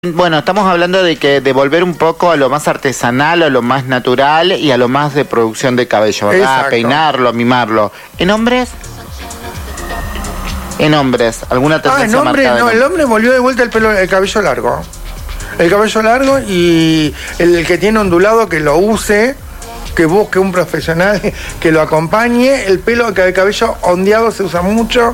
Bueno, estamos hablando de volver un poco a lo más artesanal, a lo más natural y a lo más de producción de cabello, ¿verdad? Exacto. Peinarlo, mimarlo. ¿En hombres? En hombres, ¿alguna tendencia en hombre, marcada? no, el hombre volvió de vuelta el cabello largo. El cabello largo y el que tiene ondulado que lo use, que busque un profesional que lo acompañe. El cabello ondeado se usa mucho.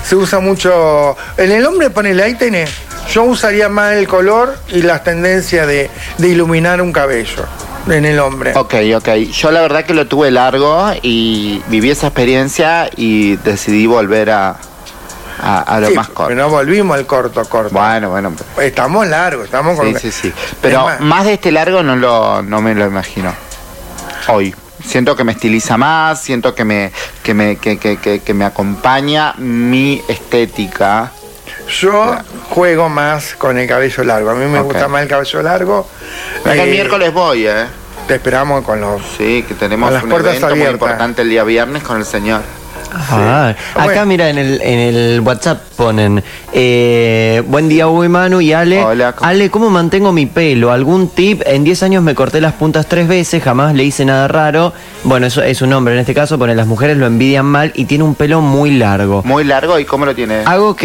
En el hombre, ponele, ahí tenés. Yo usaría más el color y las tendencias de iluminar un cabello en el hombre. Ok. Yo la verdad que lo tuve largo y viví esa experiencia y decidí volver a lo Sí, más corto. Pero no volvimos al corto. Bueno. Estamos largos, estamos con... Sí. Pero más de este largo no me lo imagino. Hoy. Siento que me estiliza más, siento que me acompaña mi estética. Yo juego más con el cabello largo. A mí me gusta más el cabello largo. Acá el miércoles voy, Te esperamos con los... Sí, que tenemos con las un puertas evento abiertas. muy importante el día viernes con el señor. Ah, acá Bueno. mira, en el WhatsApp ponen buen día Hugo y Manu y Ale. Hola. Ale, ¿cómo mantengo mi pelo? ¿Algún tip? En 10 años me corté las puntas 3 veces, jamás le hice nada raro. Bueno, eso es un hombre en este caso, pone las mujeres lo envidian mal y tiene un pelo muy largo. Muy largo, ¿y cómo lo tiene?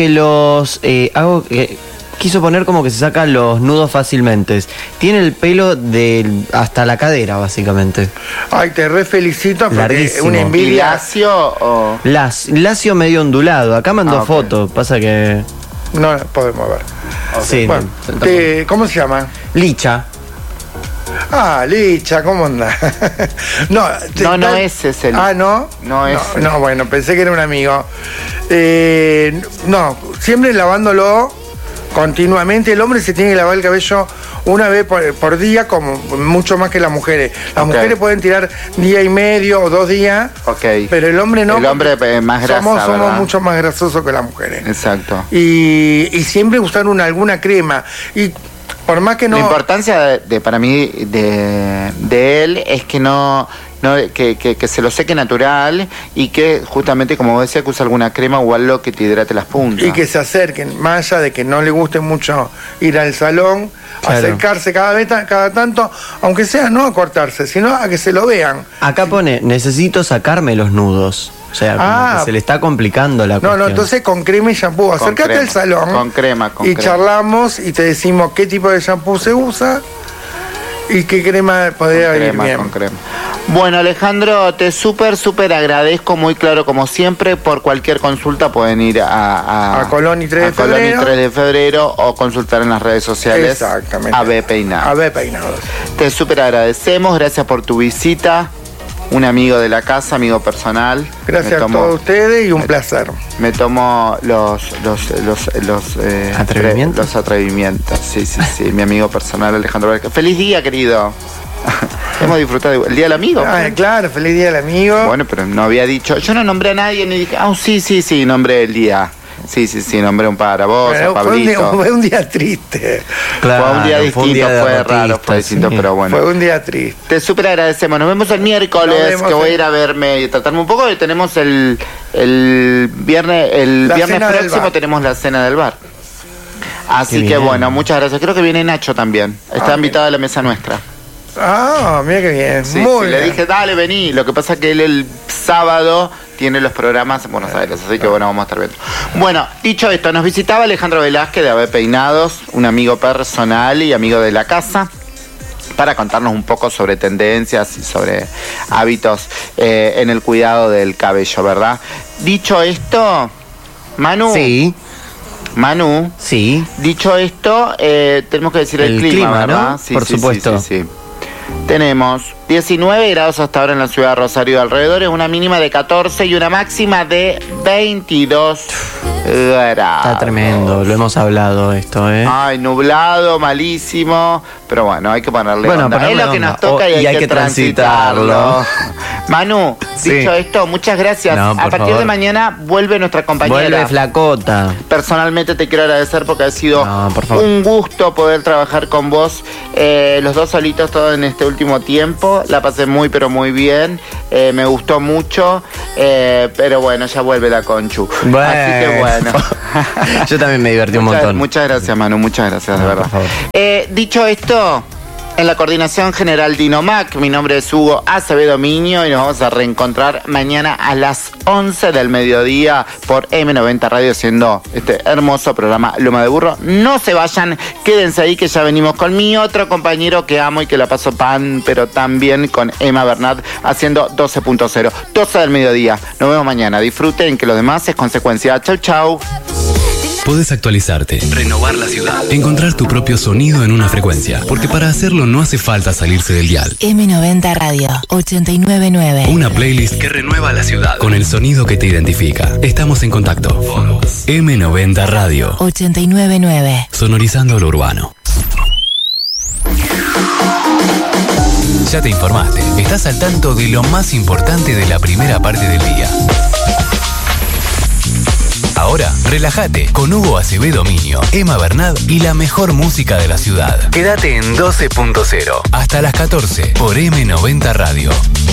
Quiso poner como que se sacan los nudos fácilmente. Tiene el pelo hasta la cadera, básicamente. Ay, te re felicito porque Larguísimo. es una ¿Y envidia. lacio o...? Lacio medio ondulado. Acá mandó ok. foto, pasa que... No la podemos ver. Sí, Bueno, ¿cómo se llama? Licha. Ah, Licha, ¿cómo andás? No, No, ese es el... ¿no? No es... No, bueno, pensé que era un amigo. No, siempre lavándolo continuamente. El hombre se tiene que lavar el cabello una vez por día, como mucho más que las mujeres. Las mujeres pueden tirar día y medio o 2 días, pero el hombre no. El hombre es más grasa, somos ¿verdad? mucho más grasosos que las mujeres. Exacto. Y siempre usar alguna crema. Y por más que no... La importancia para mí de él es que que se lo seque natural y que justamente, como vos decías, que usa alguna crema o algo que te hidrate las puntas. Y que se acerquen, más allá de que no le guste mucho ir al salón, Claro. acercarse cada tanto, aunque sea no a cortarse, sino a que se lo vean. Acá pone, necesito sacarme los nudos. O sea, como que se le está complicando la cuestión. No, entonces con crema y shampoo, acércate crema, al salón con crema, y charlamos y te decimos qué tipo de shampoo se usa y qué crema podría ir bien. Con crema. Bueno, Alejandro, te súper agradezco, muy claro como siempre. Por cualquier consulta pueden ir a Colón y 3 de Colón y febrero. 3 de febrero o consultar en las redes sociales. Exactamente. AB Peinados. AB Peinados. Te súper agradecemos, gracias por tu visita. Un amigo de la casa, amigo personal. Gracias a todos ustedes y un placer. Me tomo los ¿Atrevimientos? Los atrevimientos, sí, mi amigo personal Alejandro Vargas. Feliz día, querido. Hemos disfrutado el día del amigo. Claro, feliz día del amigo. Bueno, pero no había dicho, yo no nombré a nadie ni dije, sí, nombré el día. Sí, nombré un par a vos, Bueno, a Pablito. fue un día triste. Claro, fue un día distinto, fue derrotista, raro, fue distinto, sí. pero bueno. Fue un día triste. Te súper agradecemos. Nos vemos el miércoles, Nos vemos que voy a ir a verme y tratarme un poco. Y tenemos el viernes cena del próximo bar. tenemos la cena del bar. Así Qué que bien. bueno, muchas gracias. Creo que viene Nacho también. Está invitado a la mesa nuestra. Ah, mira qué bien. Sí, Muy le bien. dije, dale, vení. Lo que pasa es que él el sábado tiene los programas en Buenos Aires, así que bueno, vamos a estar viendo. Bueno, dicho esto, nos visitaba Alejandro Velázquez de AB Peinados, un amigo personal y amigo de la casa, para contarnos un poco sobre tendencias y sobre hábitos en el cuidado del cabello, ¿verdad? Dicho esto, Manu. Sí, Manu. sí. Dicho esto, tenemos que decir el El clima, clima, ¿verdad? ¿no? Por supuesto. Sí. Tenemos 19 grados hasta ahora en la ciudad de Rosario y alrededores, una mínima de 14 y una máxima de 22 grados. Está tremendo, lo hemos hablado esto, ¿eh? Ay, nublado, malísimo, pero bueno, hay que ponerle Bueno, onda. Es ponerle lo que onda. nos toca y hay que transitarlo. Manu, Sí. dicho esto, muchas gracias. No, A por partir de favor. mañana vuelve nuestra compañera. Vuelve flacota. Personalmente te quiero agradecer porque ha sido No, por favor. un gusto poder trabajar con vos, los dos solitos todo en este último tiempo. equipo, la pasé muy pero muy bien, me gustó mucho, pero bueno, ya vuelve la Conchu. Bueno. Así que bueno. Yo también me divertí un montón. Muchas gracias, Manu, muchas gracias, de No, verdad. por favor. Dicho esto, en la coordinación general Dinomac, mi nombre es Hugo Acevedo Miño y nos vamos a reencontrar mañana a las 11 del mediodía por M90 Radio, haciendo este hermoso programa Loma de Burro. No se vayan, quédense ahí que ya venimos con mi otro compañero que amo y que la paso pan, pero también con Emma Bernat haciendo 12.0, 12 del mediodía. Nos vemos mañana, disfruten, que lo demás es consecuencia. Chau, chau. Puedes actualizarte, renovar la ciudad, encontrar tu propio sonido en una frecuencia, porque para hacerlo no hace falta salirse del dial. M90 Radio 89.9. Una playlist que renueva la ciudad con el sonido que te identifica. Estamos en contacto. M90 Radio 89.9. Sonorizando lo urbano. Ya te informaste. Estás al tanto de lo más importante de la primera parte del día. Ahora, relájate con Hugo Acevedo Miño, Emma Bernat y la mejor música de la ciudad. Quédate en 12.0 hasta las 14 por M90 Radio.